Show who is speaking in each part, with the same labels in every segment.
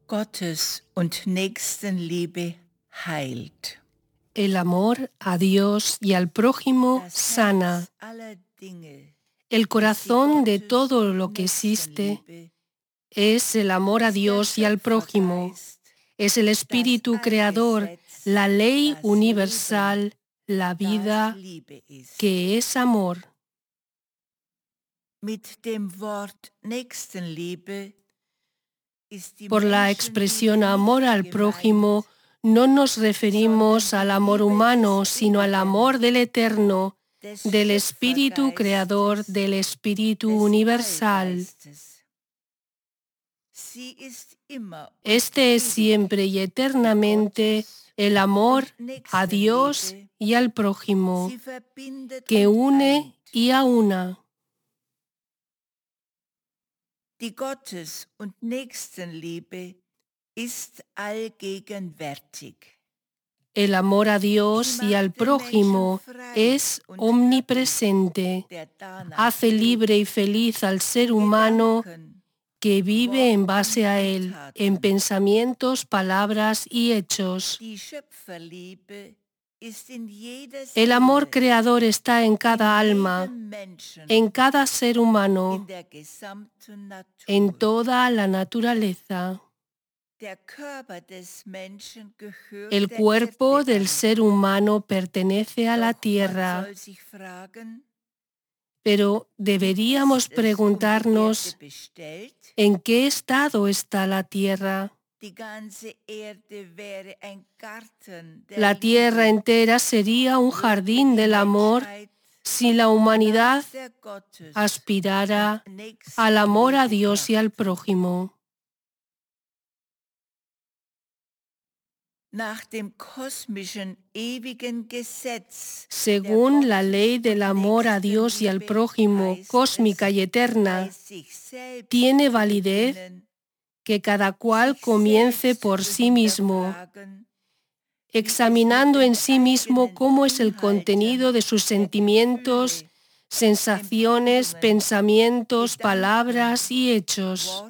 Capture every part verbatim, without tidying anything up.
Speaker 1: Gottes und Nächstenliebe heilt.
Speaker 2: El amor a Dios y al prójimo sana. El corazón de todo lo que existe es el amor a Dios y al prójimo. Es el espíritu creador, la ley universal, la vida que es amor. Por la expresión amor al prójimo, no nos referimos al amor humano, sino al amor del Eterno, del Espíritu Creador, del Espíritu Universal. Este es siempre y eternamente el amor a Dios y al prójimo, que une y aúna.
Speaker 1: Die Gottes- und Nächstenliebe ist allgegenwärtig.
Speaker 2: El amor a Dios y al prójimo es omnipresente. Hace libre y feliz al ser humano que vive en base a él, en pensamientos, palabras y hechos. El amor creador está en cada alma, en cada ser humano, en toda la naturaleza. El cuerpo del ser humano pertenece a la tierra, pero deberíamos preguntarnos ¿en qué estado está la tierra? La tierra entera sería un jardín del amor si la humanidad aspirara al amor a Dios y al prójimo. Según la ley del amor a Dios y al prójimo, cósmica y eterna, tiene validez que cada cual comience por sí mismo, examinando en sí mismo cómo es el contenido de sus sentimientos, sensaciones, pensamientos, palabras y hechos.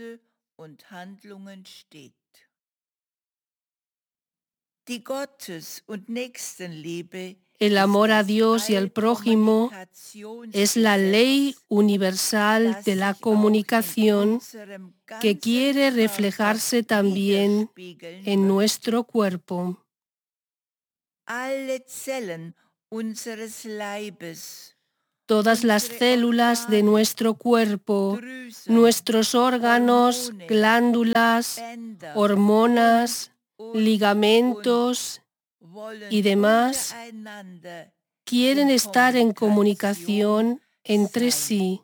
Speaker 2: El amor a Dios y al prójimo es la ley universal de la comunicación que quiere reflejarse también en nuestro cuerpo. Todas las células de nuestro cuerpo, nuestros órganos, glándulas, hormonas, ligamentos y demás quieren estar en comunicación entre sí.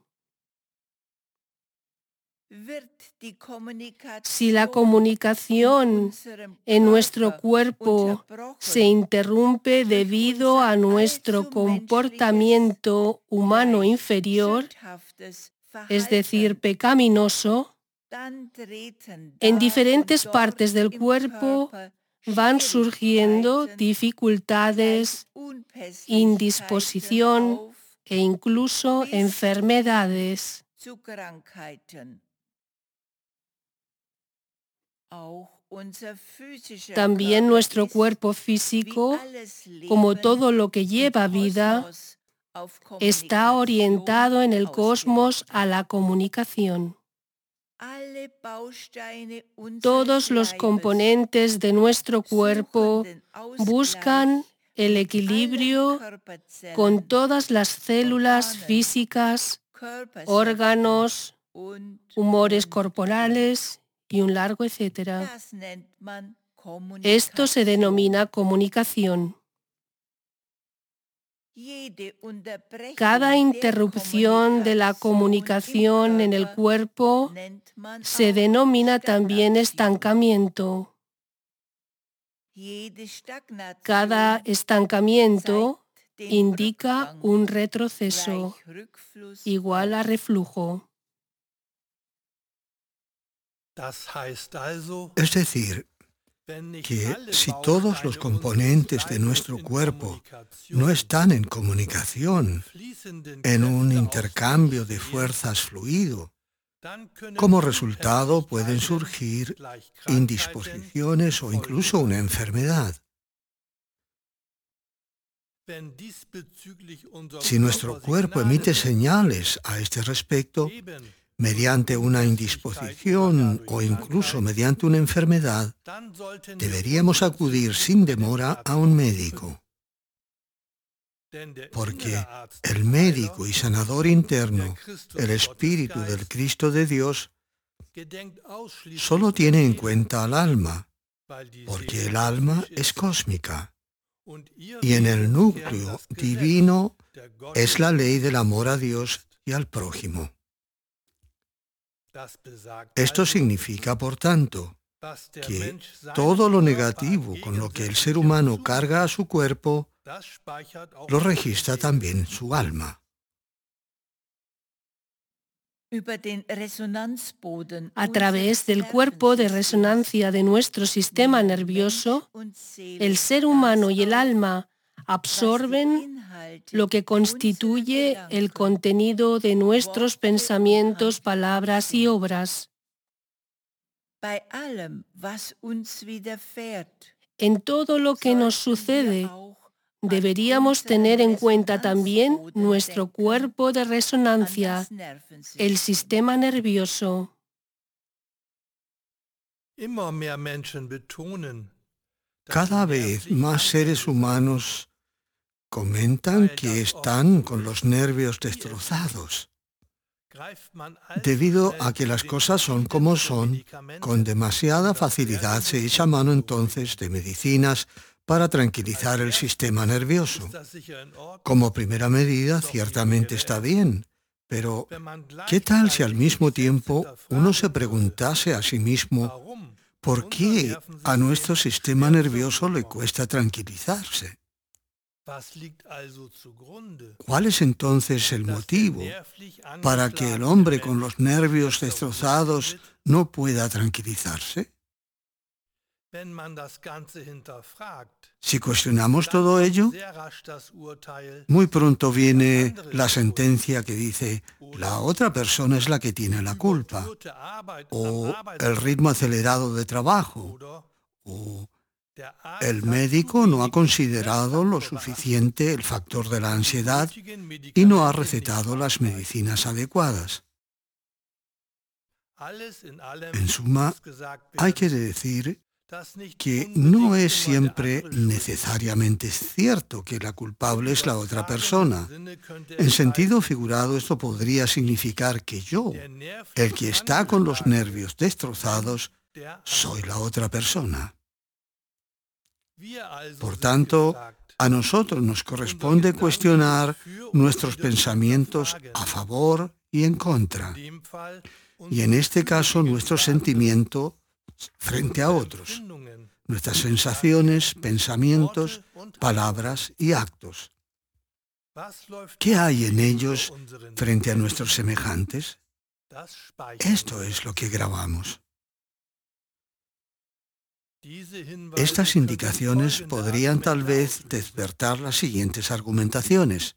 Speaker 2: Si la comunicación en nuestro cuerpo se interrumpe debido a nuestro comportamiento humano inferior, es decir, pecaminoso, en diferentes partes del cuerpo van surgiendo dificultades, indisposición e incluso enfermedades. También nuestro cuerpo físico, como todo lo que lleva vida, está orientado en el cosmos a la comunicación. Todos los componentes de nuestro cuerpo buscan el equilibrio con todas las células físicas, órganos, humores corporales y un largo etcétera. Esto se denomina comunicación. Cada interrupción de la comunicación en el cuerpo se denomina también estancamiento. Cada estancamiento indica un retroceso, igual a reflujo.
Speaker 3: Es decir, que si todos los componentes de nuestro cuerpo no están en comunicación, en un intercambio de fuerzas fluido, Como resultado pueden surgir indisposiciones o incluso una enfermedad. Si nuestro cuerpo emite señales a este respecto, mediante una indisposición o incluso mediante una enfermedad, deberíamos acudir sin demora a un médico. Porque el médico y sanador interno, el Espíritu del Cristo de Dios, solo tiene en cuenta al alma, porque el alma es cósmica, y en el núcleo divino es la ley del amor a Dios y al prójimo. Esto significa, por tanto, que todo lo negativo con lo que el ser humano carga a su cuerpo, lo registra también su alma.
Speaker 2: A través del cuerpo de resonancia de nuestro sistema nervioso, el ser humano y el alma absorben lo que constituye el contenido de nuestros pensamientos, palabras y obras. En todo lo que nos sucede, deberíamos tener en cuenta también nuestro cuerpo de resonancia, el sistema nervioso.
Speaker 3: Cada vez más seres humanos comentan que están con los nervios destrozados. Debido a que las cosas son como son, con demasiada facilidad se echa mano entonces de medicinas para tranquilizar el sistema nervioso. Como primera medida, ciertamente está bien, pero ¿qué tal si al mismo tiempo uno se preguntase a sí mismo por qué a nuestro sistema nervioso le cuesta tranquilizarse? ¿Cuál es entonces el motivo para que el hombre con los nervios destrozados no pueda tranquilizarse? Si cuestionamos todo ello, muy pronto viene la sentencia que dice: la otra persona es la que tiene la culpa, o el ritmo acelerado de trabajo, o el médico no ha considerado lo suficiente el factor de la ansiedad y no ha recetado las medicinas adecuadas. En suma, hay que decir que no es siempre necesariamente cierto que la culpable es la otra persona. En sentido figurado, esto podría significar que yo, el que está con los nervios destrozados, soy la otra persona. Por tanto, a nosotros nos corresponde cuestionar nuestros pensamientos a favor y en contra, y en este caso nuestro sentimiento frente a otros, nuestras sensaciones, pensamientos, palabras y actos. ¿Qué hay en ellos frente a nuestros semejantes? Esto es lo que grabamos. Estas indicaciones podrían tal vez despertar las siguientes argumentaciones.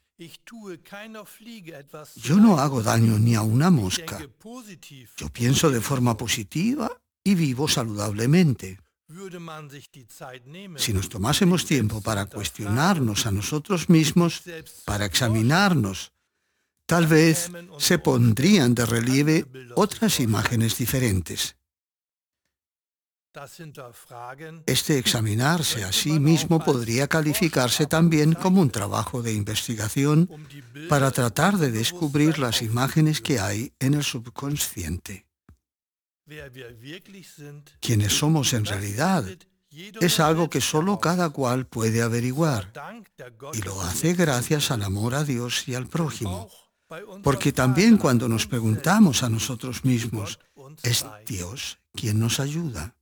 Speaker 3: Yo no hago daño ni a una mosca. Yo pienso de forma positiva y vivo saludablemente. Si nos tomásemos tiempo para cuestionarnos a nosotros mismos, para examinarnos, tal vez se pondrían de relieve otras imágenes diferentes. Este examinarse a sí mismo podría calificarse también como un trabajo de investigación para tratar de descubrir las imágenes que hay en el subconsciente. Quienes somos en realidad es algo que solo cada cual puede averiguar, y lo hace gracias al amor a Dios y al prójimo. Porque también cuando nos preguntamos a nosotros mismos, es Dios quien nos ayuda.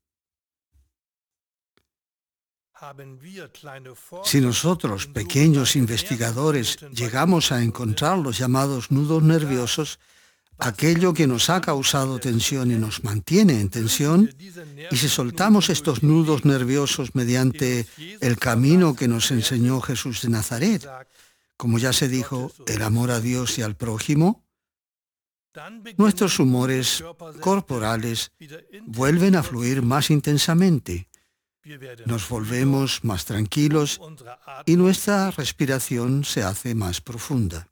Speaker 3: Si nosotros, pequeños investigadores, llegamos a encontrar los llamados nudos nerviosos, aquello que nos ha causado tensión y nos mantiene en tensión, y si soltamos estos nudos nerviosos mediante el camino que nos enseñó Jesús de Nazaret, como ya se dijo, el amor a Dios y al prójimo, nuestros humores corporales vuelven a fluir más intensamente. Nos volvemos más tranquilos y nuestra respiración se hace más profunda.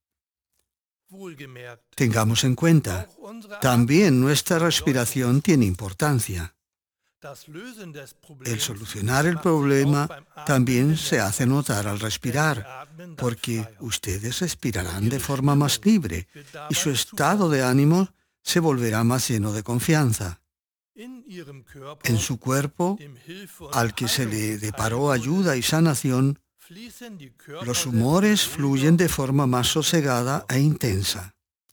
Speaker 3: Tengamos en cuenta, también nuestra respiración tiene importancia. El solucionar el problema también se hace notar al respirar, porque ustedes respirarán de forma más libre y su estado de ánimo se volverá más lleno de confianza. En su cuerpo, al que se le deparó ayuda y sanación, los humores fluyen de forma más sosegada e intensa.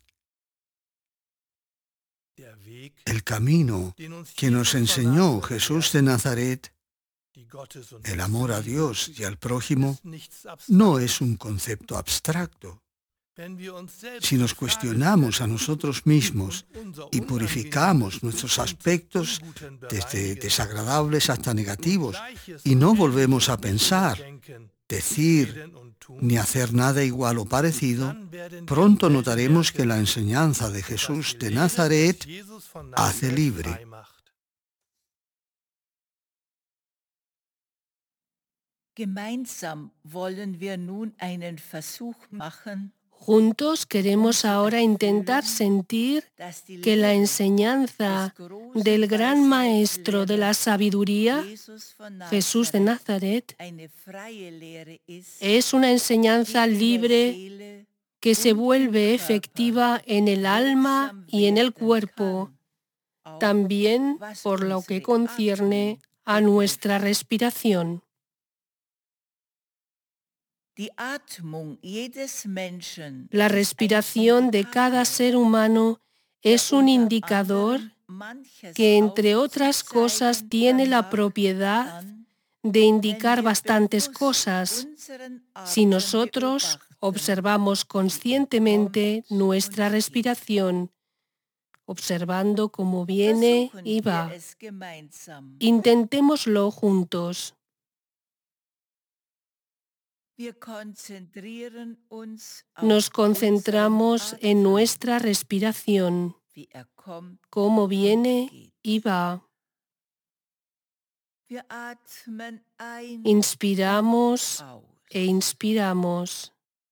Speaker 3: El camino que nos enseñó Jesús de Nazaret, el amor a Dios y al prójimo, no es un concepto abstracto. Si nos cuestionamos a nosotros mismos y purificamos nuestros aspectos desde desagradables hasta negativos y no volvemos a pensar, decir ni hacer nada igual o parecido, pronto notaremos que la enseñanza de Jesús de Nazaret hace libre.
Speaker 1: Gemeinsam wollen wir nun einen Versuch machen,
Speaker 2: Juntos queremos ahora intentar sentir que la enseñanza del gran Maestro de la sabiduría, Jesús de Nazaret, es una enseñanza libre que se vuelve efectiva en el alma y en el cuerpo, también por lo que concierne a nuestra respiración. La respiración de cada ser humano es un indicador que, entre otras cosas, tiene la propiedad de indicar bastantes cosas si nosotros observamos conscientemente nuestra respiración, observando cómo viene y va. Intentémoslo juntos. Nos concentramos en nuestra respiración, cómo viene y va. Inspiramos e inspiramos.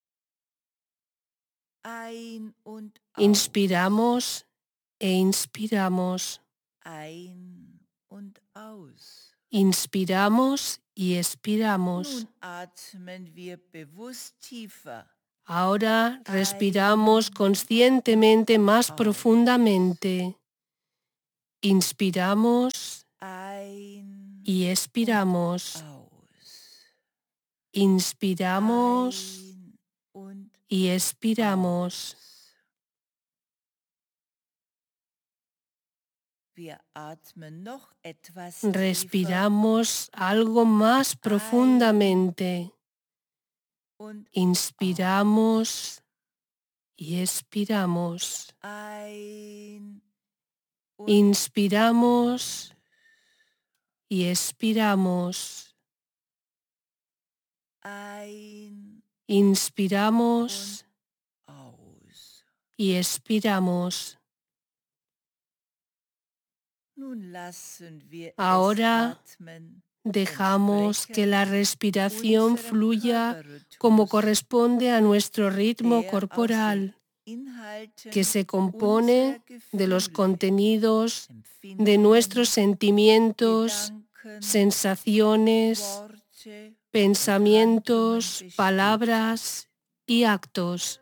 Speaker 2: Inspiramos e inspiramos. Inspiramos y expiramos. Ahora respiramos conscientemente más profundamente. Inspiramos y expiramos. Inspiramos y expiramos. Respiramos algo más profundamente. Inspiramos y expiramos. Inspiramos y expiramos. Inspiramos y expiramos. Ahora dejamos que la respiración fluya como corresponde a nuestro ritmo corporal, que se compone de los contenidos de nuestros sentimientos, sensaciones, pensamientos, palabras y actos.